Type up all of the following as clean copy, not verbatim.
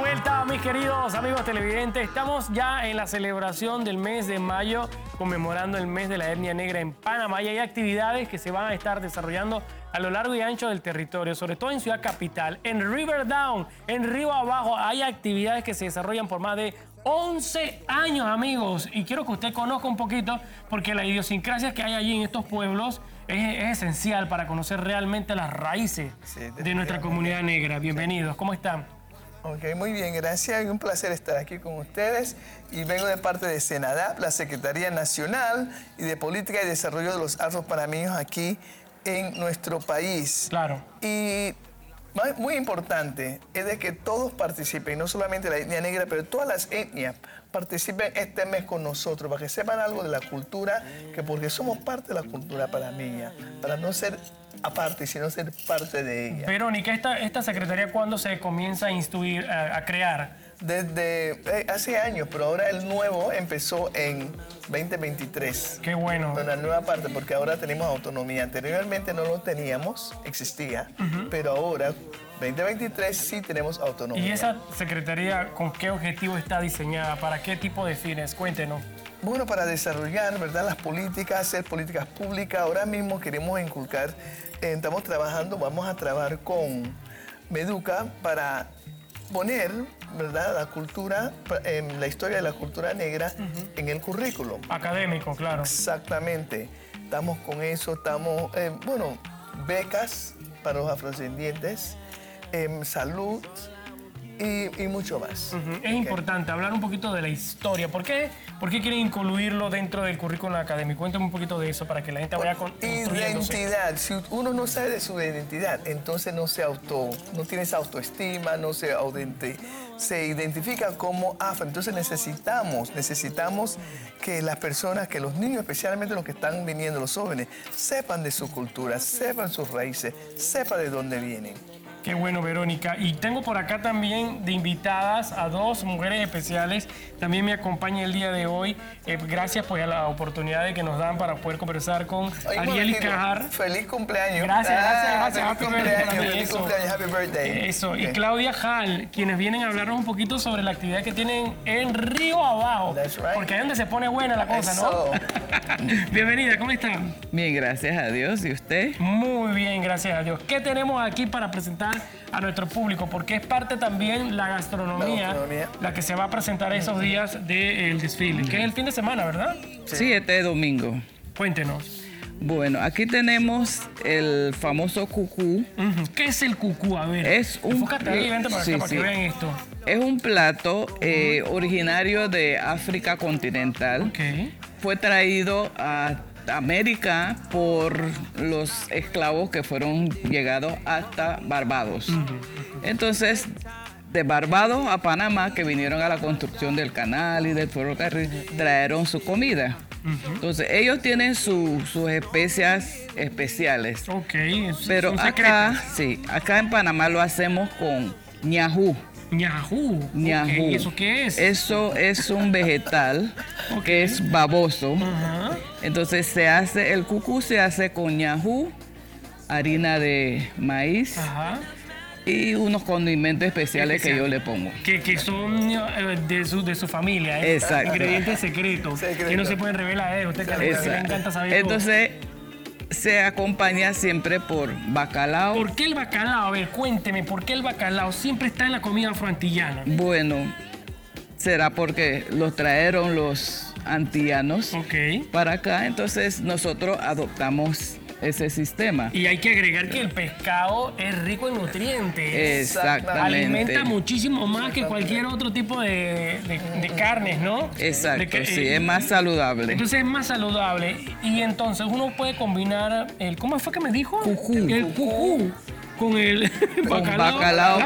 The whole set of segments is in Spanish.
vuelta, mis queridos amigos televidentes. Estamos ya en la celebración del mes de mayo, conmemorando el mes de la etnia negra en Panamá. Y hay actividades que se van a estar desarrollando a lo largo y ancho del territorio, sobre todo en Ciudad Capital, en River Down, en Río Abajo. Hay actividades que se desarrollan por más de 11 años, amigos. Y quiero que usted conozca un poquito, porque la idiosincrasia que hay allí en estos pueblos es esencial para conocer realmente las raíces de nuestra comunidad negra. Bienvenidos, ¿cómo están? Ok, muy bien, gracias. Un placer estar aquí con ustedes. Y vengo de parte de Senadap, la Secretaría Nacional y de Política y Desarrollo de los Afropanameños aquí en nuestro país. Claro. Y muy importante es de que todos participen, no solamente la etnia negra, pero todas las etnias participen este mes con nosotros, para que sepan algo de la cultura, que porque somos parte de la cultura panameña, para no ser aparte, sino ser parte de ella. Verónica, ¿esta secretaría cuándo se comienza a instruir, a crear? Desde hace años, pero ahora el nuevo empezó en 2023. Qué bueno. Una nueva parte, porque ahora tenemos autonomía. Anteriormente no lo teníamos, existía, pero ahora, 2023, sí tenemos autonomía. ¿Y esa secretaría con qué objetivo está diseñada? ¿Para qué tipo de fines? Cuéntenos. Bueno, para desarrollar, ¿verdad?, las políticas, hacer políticas públicas. Ahora mismo queremos inculcar, estamos trabajando, vamos a trabajar con Meduca para poner, ¿verdad?, la cultura, la historia de la cultura negra en el currículo. Académico, claro. Exactamente. Estamos con eso, estamos, bueno, becas para los afrodescendientes, salud y mucho más. Es importante hablar un poquito de la historia. ¿Por qué quieren incluirlo dentro del currículum académico? Cuéntame un poquito de eso para que la gente vaya construyéndose. Identidad. Si uno no sabe de su identidad, entonces no tiene esa autoestima, no se identifica como afro. Entonces necesitamos que las personas, que los niños, especialmente los que están viniendo, los jóvenes, sepan de su cultura, sepan sus raíces, sepan de dónde vienen. Qué bueno, Verónica. Y tengo por acá también de invitadas a dos mujeres especiales. También me acompaña el día de hoy. Gracias pues a la oportunidad de que nos dan para poder conversar con Ariel Cajar. Feliz cumpleaños. Gracias. Feliz cumpleaños, happy birthday. Eso. Okay. Y Claudia Hall, quienes vienen a hablarnos un poquito sobre la actividad que tienen en Río Abajo. That's right. Porque ahí es donde se pone buena la cosa, ¿no? Bienvenida, ¿cómo están? Bien, gracias a Dios. ¿Y usted? Muy bien, gracias a Dios. ¿Qué tenemos aquí para presentar a nuestro público? Porque es parte también la gastronomía la que se va a presentar esos días del desfile, que es el fin de semana, ¿verdad? Sí, este domingo. Cuéntenos. Bueno, aquí tenemos el famoso cucú. ¿Qué es el cucú? A ver, enfócate ahí, vente para acá, para que vean esto. Es un plato originario de África continental. Okay. Fue traído a América por los esclavos que fueron llegados hasta Barbados. Entonces, de Barbados a Panamá, que vinieron a la construcción del canal y del ferrocarril, trajeron su comida. Entonces, ellos tienen sus especias especiales. Ok, pero acá en Panamá lo hacemos con ñajú. Ñajú. Okay. ¿Y eso qué es? Eso es un vegetal que es baboso. Entonces el cucú se hace con ñajú, harina de maíz y unos condimentos especiales que yo le pongo. Que son de su familia. Exacto. Ingredientes secretos. Que no se pueden revelar. Usted que le encanta saber. Entonces se acompaña siempre por bacalao. ¿Por qué el bacalao? A ver, cuénteme, ¿por qué el bacalao siempre está en la comida afroantillana? Bueno, será porque los trajeron los antillanos para acá, entonces nosotros adoptamos ese sistema. Y hay que agregar que el pescado es rico en nutrientes. Exactamente. Alimenta muchísimo más que cualquier otro tipo de carnes, ¿no? Exacto, sí, es más saludable. Entonces es más saludable. Y entonces uno puede combinar ¿cómo fue que me dijo? Cucú. El cucú. Con el bacalao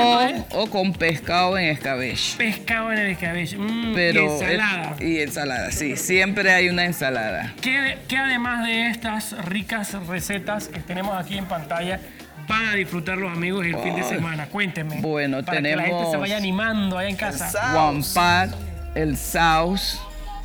o con pescado en escabeche. Pescado en el escabeche. Pero y ensalada. Y ensalada, sí. Siempre hay una ensalada. ¿Qué además de estas ricas recetas que tenemos aquí en pantalla van a disfrutar los amigos el fin de semana? Cuéntenme. Bueno, para tenemos que la gente se vaya animando allá en casa. Wampat, el saus,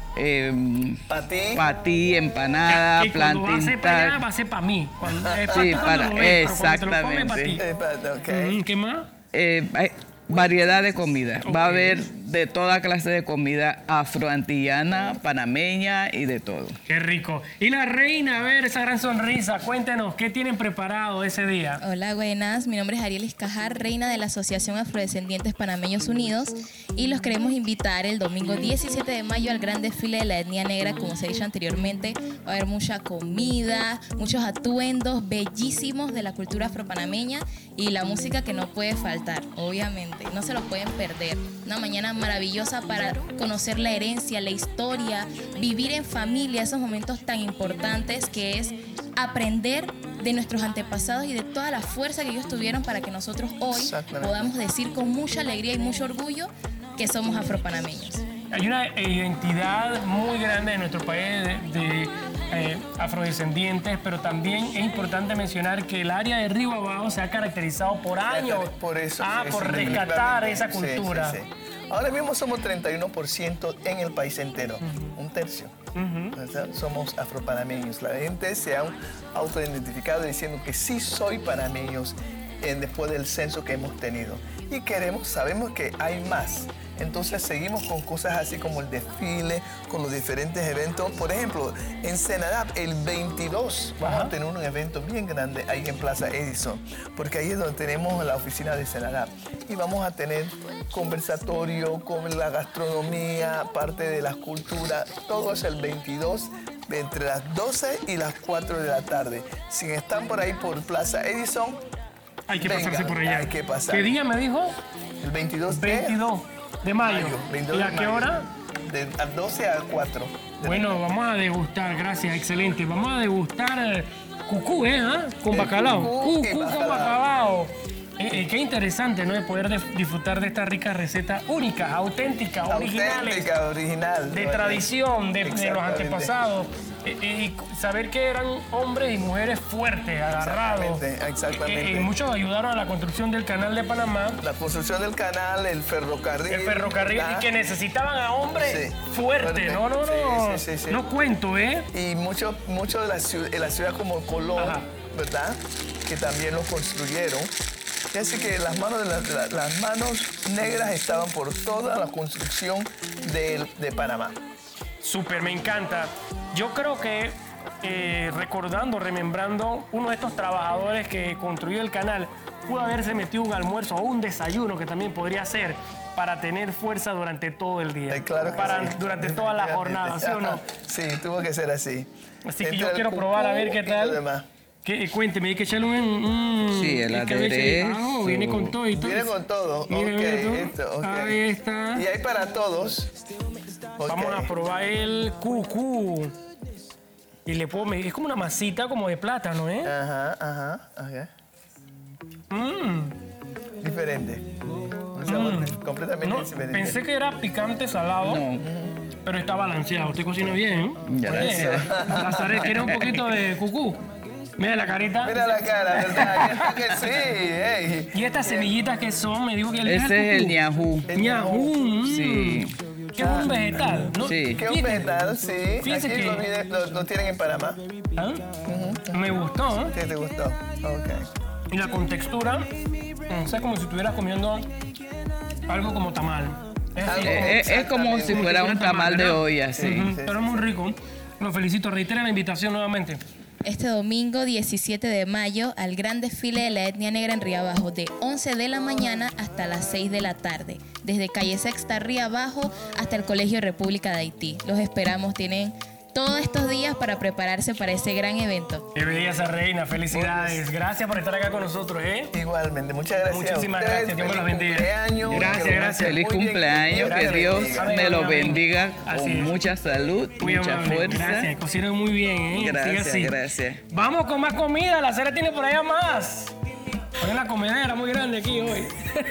patí, empanada, plantain va a ser para mí. Sí, exactamente. ¿Qué más? variedad de comida. Okay. Va a haber de toda clase de comida afroantillana, panameña y de todo. Qué rico. Y la reina, a ver, esa gran sonrisa, cuéntenos, ¿qué tienen preparado ese día? Hola, buenas. Mi nombre es Ariel Escajar, reina de la Asociación Afrodescendientes Panameños Unidos, y los queremos invitar el domingo 17 de mayo al gran desfile de la etnia negra. Como se ha dicho anteriormente, va a haber mucha comida, muchos atuendos bellísimos de la cultura afropanameña y la música que no puede faltar, obviamente. No se lo pueden perder. Una mañana maravillosa para conocer la herencia, la historia, vivir en familia, esos momentos tan importantes que es aprender de nuestros antepasados y de toda la fuerza que ellos tuvieron para que nosotros hoy podamos decir con mucha alegría y mucho orgullo que somos afropanameños. Hay una identidad muy grande en nuestro país de afrodescendientes, pero también es importante mencionar que el área de Río Abajo se ha caracterizado por años por rescatar esa cultura. Sí. Ahora mismo somos 31% en el país entero, un tercio. Somos afropanameños. La gente se ha autoidentificado diciendo que sí soy panameños después del censo que hemos tenido. Y sabemos que hay más. Entonces seguimos con cosas así como el desfile, con los diferentes eventos. Por ejemplo, en Senadab, el 22, vamos a tener un evento bien grande ahí en Plaza Edison, porque ahí es donde tenemos la oficina de Senadab. Y vamos a tener conversatorio con la gastronomía, parte de la cultura. Todo es el 22, entre las 12 y las 4 de la tarde. Si están por ahí por Plaza Edison, hay que pasarse por allá. Hay que pasar. ¿Qué día me dijo? El 22 de mayo. ¿Y a qué hora? De 12 a 4. Bueno, vamos a degustar, gracias, excelente. Vamos a degustar cucú, con bacalao. Cucú con bacalao. Qué interesante, ¿no? De poder disfrutar de estas ricas recetas únicas, auténticas, originales. Original. De tradición, de los antepasados. Y saber que eran hombres y mujeres fuertes, agarrados. Exactamente. Muchos ayudaron a la construcción del canal de Panamá. La construcción del canal, el ferrocarril. Y que necesitaban a hombres fuertes. Sí. No cuento, ¿eh? Y mucho de la ciudad como Colón, ¿verdad? Que también lo construyeron. Así que las manos negras estaban por toda la construcción de Panamá. Súper, me encanta. Yo creo que remembrando, uno de estos trabajadores que construyó el canal pudo haberse metido un almuerzo o un desayuno que también podría ser para tener fuerza durante todo el día. Claro que durante toda la jornada, ¿sí o no? Sí, tuvo que ser así. Así que yo quiero probar a ver qué tal. Cuénteme, hay que echarle sí, el aderezo. Viene con todo y todo. Viene con todo. Ahí está. Y hay para todos. Vamos a probar el cucú. Y le puedo medir, es como una masita como de plátano, ¿eh? Ajá. Diferente. Un sabor completamente diferente. Pensé que era picante salado. No. Pero está balanceado. Usted cocina bien, Gracias. Nazaret, ¿quiere un poquito de cucú? Mira la carita. Mira la cara, ¿verdad? Que sí. Hey. ¿Y estas semillitas qué son? Me digo que ese es el ñajú. Ñajú. Sí. ¿Qué es un vegetal? ¿No? Sí. ¿Qué es un vegetal? Sí. Fíjese aquí que lo tienen en Panamá. Me gustó. ¿Qué te gustó? Ok. Y la contextura, o sea, como si estuvieras comiendo algo como tamal. Es como si fuera un tamal de olla, sí. Pero es muy rico. Lo felicito. Reitera la invitación nuevamente. Este domingo 17 de mayo al gran desfile de la etnia negra en Río Abajo, de 11 de la mañana hasta las 6 de la tarde, desde Calle Sexta, Río Abajo, hasta el Colegio República de Haití. Los esperamos, tienen todos estos días para prepararse para ese gran evento. Qué belleza, reina, felicidades. Gracias por estar acá con nosotros, ¿eh? Igualmente, muchas gracias. Muchísimas gracias, Dios me los bendiga. Gracias. Feliz cumpleaños, que Dios me lo bendiga con mucha salud, mucha fuerza. Gracias, cocinan muy bien, ¿eh? Gracias. Vamos con más comida, la Cera tiene por allá más. Hay una comedera muy grande aquí hoy.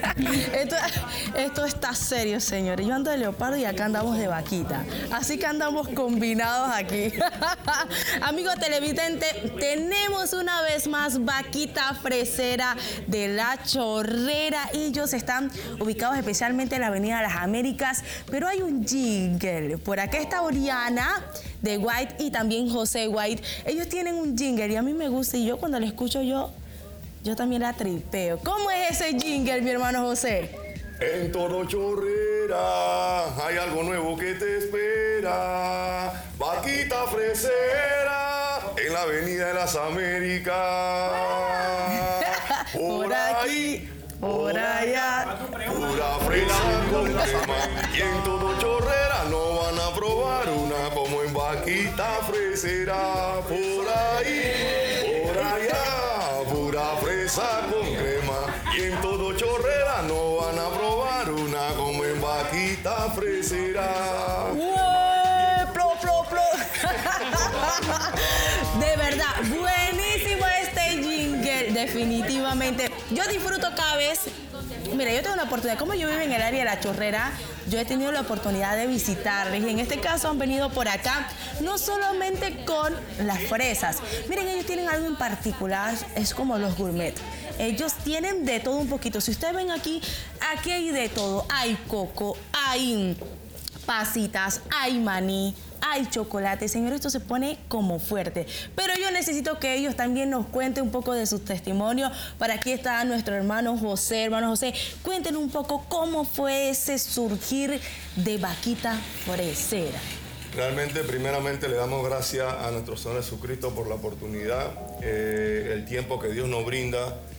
Esto está serio, señores. Yo ando de leopardo y acá andamos de vaquita. Así que andamos combinados aquí. Amigos televidentes, tenemos una vez más vaquita fresera de La Chorrera. Ellos están ubicados especialmente en la Avenida de las Américas, pero hay un jingle. Por acá está Oriana de White y también José White. Ellos tienen un jingle y a mí me gusta, y yo cuando lo escucho yo también la tripeo. ¿Cómo es ese jingle, mi hermano José? En todo Chorrera hay algo nuevo que te espera. Vaquita fresera en la Avenida de las Américas. Por aquí, por allá. Pura fresa con crema. Y en todo Chorrera no van a probar una como en Vaquita fresera. Por ahí, por allá. Pura fresa con crema. Y en todo Chorrera no van a probar una como en Vaquita fresera. ¡Ué! ¡Plo, plo, plo! De verdad, buenísimo este jingle, definitivamente. Yo disfruto cada vez. Mira, yo tengo la oportunidad, como yo vivo en el área de La Chorrera, yo he tenido la oportunidad de visitarles. Y en este caso han venido por acá, no solamente con las fresas. Miren, ellos tienen algo en particular, es como los gourmet. Ellos tienen de todo un poquito. Si ustedes ven aquí hay de todo. Hay coco, hay pasitas, hay maní, hay chocolate. Señor, esto se pone como fuerte. Pero yo necesito que ellos también nos cuenten un poco de sus testimonios. Para aquí está nuestro hermano José. Hermano José, cuéntenos un poco cómo fue ese surgir de Vaquita Fresera. Realmente, primeramente, le damos gracias a nuestro Señor Jesucristo por la oportunidad, el tiempo que Dios nos brinda